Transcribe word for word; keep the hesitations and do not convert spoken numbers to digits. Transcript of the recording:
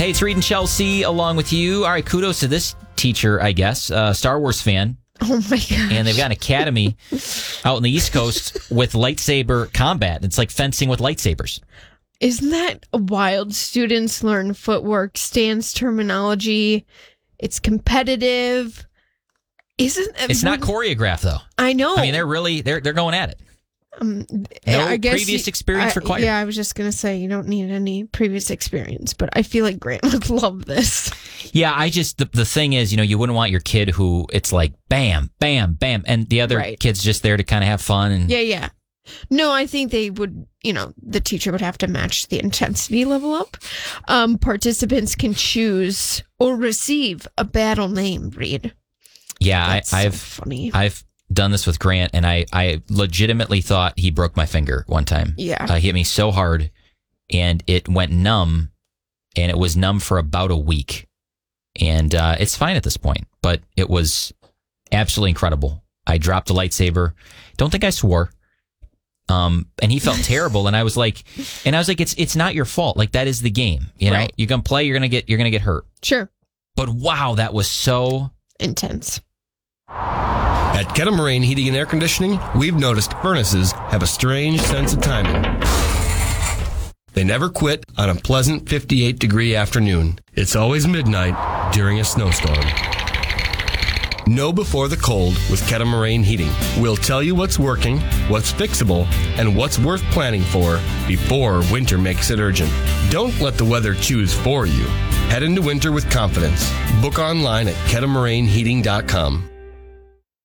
Hey, it's Reed and Chelsea along with you. All right, kudos to this teacher, I guess, uh, Star Wars fan. Oh, my gosh. And they've got an academy out in the East Coast with lightsaber combat. It's like fencing with lightsabers. Isn't that wild? Students learn footwork, stance terminology. It's competitive. Isn't It's not choreographed, though. I know. I mean, they're really, they're they're going at it. Um, no I guess previous you, experience I, required. Yeah, I was just going to say you don't need any previous experience, but I feel like Grant would love this. Yeah, I just, the, the thing is, you know, you wouldn't want your kid who it's like bam, bam, bam, and the other Right. kid's just there to kind of have fun. And Yeah, yeah. No, I think they would, you know, the teacher would have to match the intensity level up. Um, participants can choose or receive a battle name, Reed. Yeah, I, That's I've so funny. I've done this with Grant, and I, I legitimately thought he broke my finger one time. Yeah. Uh, he hit me so hard, and it went numb, and it was numb for about a week. And uh, it's fine at this point, but it was absolutely incredible. I dropped a lightsaber. Don't think I swore. Um, and he felt terrible, and I was like, and I was like, it's it's not your fault. Like, that is the game. You know, Right. you can play, you're gonna get you're gonna get hurt. Sure. But wow, that was so Intense. At Kettle Heating and Air Conditioning, we've noticed furnaces have a strange sense of timing. They never quit on a pleasant fifty-eight degree afternoon. It's always midnight during a snowstorm. Know before the cold with Kettle Moraine Heating. We'll tell you what's working, what's fixable, and what's worth planning for before winter makes it urgent. Don't let the weather choose for you. Head into winter with confidence. Book online at kettle moraine heating dot com.